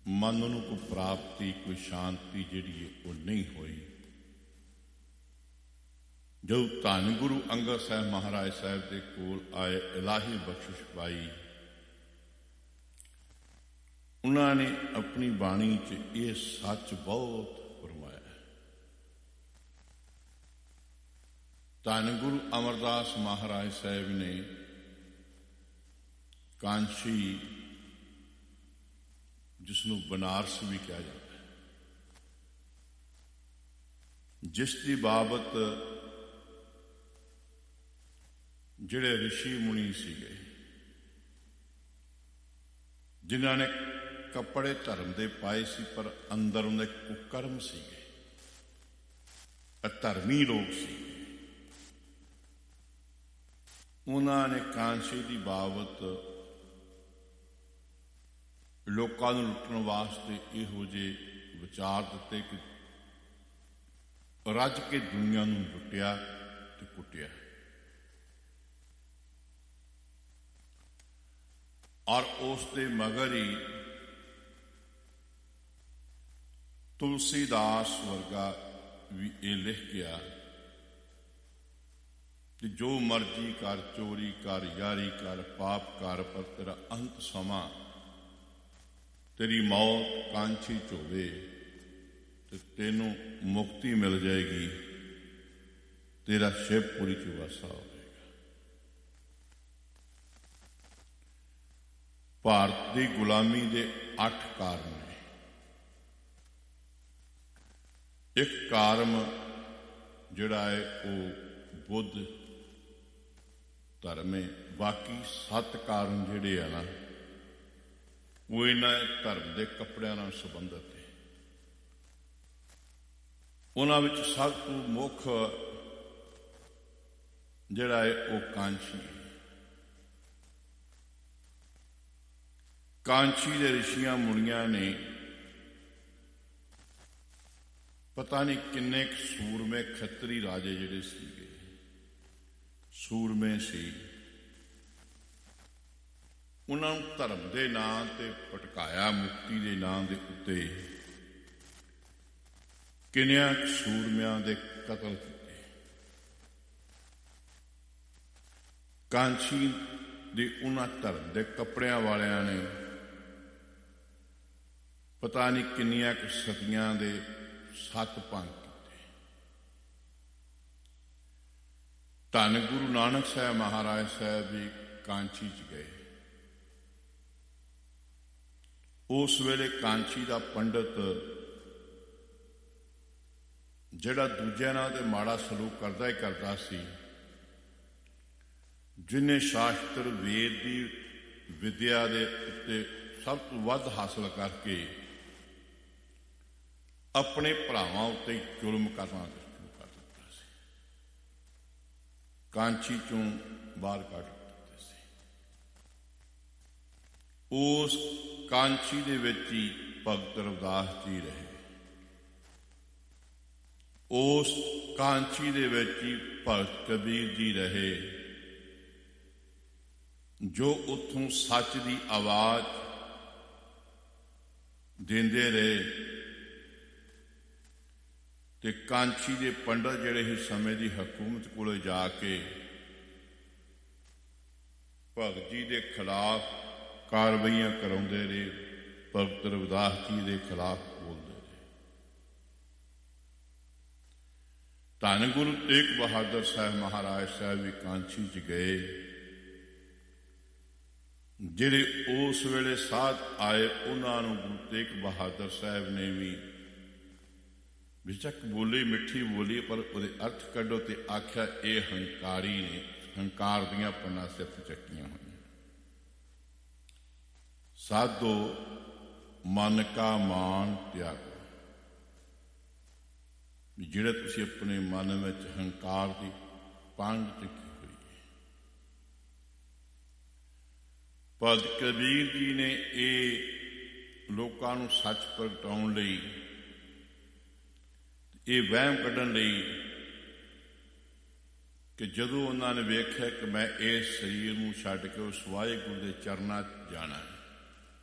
ਮਨ ਨੂੰ ਕੋਈ ਪ੍ਰਾਪਤੀ, ਕੋਈ ਸ਼ਾਂਤੀ ਜਿਹੜੀ ਹੈ ਉਹ ਨਹੀਂ ਹੋਈ। ਜਦੋਂ ਧੰਨ ਗੁਰੂ ਅੰਗਦ ਸਾਹਿਬ ਮਹਾਰਾਜ ਸਾਹਿਬ ਦੇ ਕੋਲ ਆਏ, ਇਲਾਹੀ ਬਖਸ਼ਿਸ਼ ਪਾਈ, ਉਹਨਾਂ ਨੇ ਆਪਣੀ ਬਾਣੀ 'ਚ ਇਹ ਸੱਚ ਬਹੁਤ ਫਰਮਾਇਆ। ਧੰਨ ਗੁਰੂ ਅਮਰਦਾਸ ਮਹਾਰਾਜ ਸਾਹਿਬ ਨੇ ਕਾਂਸ਼ੀ, ਜਿਸਨੂੰ ਬਨਾਰਸ ਵੀ ਕਿਹਾ ਜਾਂਦਾ ਹੈ, ਜਿਸ ਦੀ ਬਾਬਤ ਜਿਹੜੇ ਰਿਸ਼ੀ ਮੁਨੀ ਸੀਗੇ, ਜਿਨ੍ਹਾਂ ਨੇ ਕੱਪੜੇ ਧਰਮ ਦੇ ਪਾਏ ਸੀ ਪਰ ਅੰਦਰ ਉਹਦੇ ਕੁਕਰਮ ਸੀਗੇ, ਅਧਰਮੀ ਲੋਕ ਸੀਗੇ, ਉਹਨਾਂ ਨੇ ਕਾਂਸ਼ੀ ਦੀ ਬਾਬਤ ਲੋਕਾਂ ਨੂੰ ਲੁੱਟਣ ਵਾਸਤੇ ਇਹੋ ਜਿਹੇ ਵਿਚਾਰ ਦਿੱਤੇ ਕਿ ਰੱਜ ਕੇ ਦੁਨੀਆ ਨੂੰ ਲੁੱਟਿਆ ਤੇ ਕੁੱਟਿਆ। ਔਰ ਉਸ ਦੇ ਮਗਰ ਹੀ ਤੁਲਸੀਦਾਸ ਵਰਗਾ ਵੀ ਇਹ ਲਿਖ ਗਿਆ ਕਿ ਜੋ ਮਰਜ਼ੀ ਕਰ, ਚੋਰੀ ਕਰ, ਯਾਰੀ ਕਰ, ਪਾਪ ਕਰ, ਪਰ ਤੇਰਾ ਅੰਤ ਸਮਾਂ, ਤੇਰੀ ਮੌਤ ਕਾਂਛੀ 'ਚ ਹੋਵੇ ਤੇ ਤੈਨੂੰ ਮੁਕਤੀ ਮਿਲ ਜਾਏਗੀ, ਤੇਰਾ ਸ਼ਿਵਪੁਰੀ 'ਚ ਵਾਸਾ ਹੋਵੇਗਾ। ਭਾਰਤ ਦੀ ਗੁਲਾਮੀ ਦੇ 8 ਕਾਰਨ ਨੇ। ਇੱਕ ਕਾਰਨ ਜਿਹੜਾ ਹੈ ਉਹ ਬੁੱਧ ਧਰਮ ਹੈ। ਬਾਕੀ 7 ਕਾਰਨ ਜਿਹੜੇ ਆ ਨਾ, ਉਹ ਇਹਨਾਂ ਧਰਮ ਦੇ ਕੱਪੜਿਆਂ ਨਾਲ ਸੰਬੰਧਿਤ ਹੈ। ਉਹਨਾਂ ਵਿੱਚ ਸਭ ਤੋਂ ਮੁੱਖ ਜਿਹੜਾ ਹੈ ਉਹ ਕਾਂਸ਼ੀ। ਕਾਂਸ਼ੀ ਦੇ ਰਿਸ਼ੀਆਂ ਮੁਨੀਆਂ ਨੇ ਪਤਾ ਨਹੀਂ ਕਿੰਨੇ ਕੁ ਸੂਰਮੇ ਖੱਤਰੀ ਰਾਜੇ ਜਿਹੜੇ ਸੀਗੇ, ਸੂਰਮੇ ਸੀ, ਉਹਨਾਂ ਨੂੰ ਧਰਮ ਦੇ ਨਾਂ ਤੇ ਭਟਕਾਇਆ, ਮੁਕਤੀ ਦੇ ਨਾਂ ਦੇ ਉੱਤੇ ਕਿੰਨਿਆਂ ਸੂਰਮਿਆਂ ਦੇ ਕਤਲ ਕੀਤੇ। ਕਾਂਸ਼ੀ ਦੇ ਉਹਨਾਂ ਧਰਮ ਦੇ ਕੱਪੜਿਆਂ ਵਾਲਿਆਂ ਨੇ ਪਤਾ ਨਹੀਂ ਕਿੰਨੀਆਂ ਕੁ ਸਤੀਆਂ ਦੇ 7 ਭੰਗ ਕੀਤੇ। ਧੰਨ ਗੁਰੂ ਨਾਨਕ ਸਾਹਿਬ ਮਹਾਰਾਜ ਸਾਹਿਬ ਵੀ ਕਾਂਸ਼ੀ 'ਚ ਗਏ। ਉਸ ਵੇਲੇ ਕਾਂਸ਼ੀ ਦਾ ਪੰਡਤ ਜਿਹੜਾ ਦੂਜਿਆਂ ਨਾਲ ਤੇ ਮਾੜਾ ਸਲੂਕ ਕਰਦਾ ਹੀ ਕਰਦਾ ਸੀ, ਜਿਹਨੇ ਸ਼ਾਸਤਰ ਵੇਦ ਦੀ ਵਿਦਿਆ ਦੇ ਉੱਤੇ ਸਭ ਤੋਂ ਵੱਧ ਹਾਸਲ ਕਰਕੇ ਆਪਣੇ ਭਰਾਵਾਂ ਉੱਤੇ ਜ਼ੁਲਮ ਕਰਨਾ ਸ਼ੁਰੂ ਕਰ ਦਿੱਤਾ ਸੀ, ਕਾਂਸ਼ੀ ਚੋਂ ਬਾਹਰ ਕੱਢ ਦਿੱਤੇ ਸੀ। ਉਸ ਕਾਂਸ਼ੀ ਦੇ ਵਿੱਚ ਹੀ ਭਗਤ ਰਵਿਦਾਸ ਜੀ ਰਹੇ। ਉਸ ਕਾਂਸ਼ੀ ਦੇ ਵਿੱਚ ਹੀ ਭਗਤ ਕਬੀਰ ਜੀ ਰਹੇ, ਜੋ ਉੱਥੋਂ ਸੱਚ ਦੀ ਆਵਾਜ਼ ਦਿੰਦੇ ਰਹੇ। ਤੇ ਕਾਂਸ਼ੀ ਦੇ ਪੰਡਤ ਜਿਹੜੇ ਇਸ ਸਮੇਂ ਦੀ ਹਕੂਮਤ ਕੋਲ ਜਾ ਕੇ ਭਗਤ ਜੀ ਦੇ ਖਿਲਾਫ ਕਾਰਵਾਈਆਂ ਕਰਾਉਂਦੇ ਰਹੇ, ਭਗਤ ਰਵਿਦਾਸ ਜੀ ਦੇ ਖਿਲਾਫ ਬੋਲਦੇ ਰਹੇ। ਧੰਨ ਗੁਰੂ ਤੇਗ ਬਹਾਦਰ ਸਾਹਿਬ ਮਹਾਰਾਜ ਸਾਹਿਬ ਵੀ ਕਾਂਸ਼ੀ 'ਚ ਗਏ। ਜਿਹੜੇ ਉਸ ਵੇਲੇ ਸਾਧ ਆਏ, ਉਹਨਾਂ ਨੂੰ ਗੁਰੂ ਤੇਗ ਬਹਾਦਰ ਸਾਹਿਬ ਨੇ ਵੀ ਬੇਸ਼ੱਕ ਬੋਲੀ, ਮਿੱਠੀ ਬੋਲੀ, ਪਰ ਉਹਦੇ ਅਰਥ ਕੱਢੋ ਤੇ ਆਖਿਆ ਇਹ ਹੰਕਾਰੀ ਨੇ, ਹੰਕਾਰ ਦੀਆਂ ਪੰਨਾ ਸਿਰ ਤੇ ਚੱਕੀਆਂ ਹੋਈਆਂ। ਸਾਧੋ ਮਨ ਕਾ ਮਾਨ ਤਿਆਗੋ। ਜਿਹੜਾ ਤੁਸੀਂ ਆਪਣੇ ਮਨ ਵਿੱਚ ਹੰਕਾਰ ਦੀ ਪੰਡ ਚੱਕੀ ਹੋਈ ਹੈ। ਭਗਤ ਕਬੀਰ ਜੀ ਨੇ ਇਹ ਲੋਕਾਂ ਨੂੰ ਸੱਚ ਪ੍ਰਗਟਾਉਣ ਲਈ, ਇਹ ਵਹਿਮ ਕੱਢਣ ਲਈ ਕਿ ਜਦੋਂ ਉਹਨਾਂ ਨੇ ਵੇਖਿਆ ਕਿ ਮੈਂ ਇਸ ਸਰੀਰ ਨੂੰ ਛੱਡ ਕੇ ਉਸ ਵਾਹਿਗੁਰੂ ਦੇ ਚਰਨਾਂ 'ਚ ਜਾਣਾ,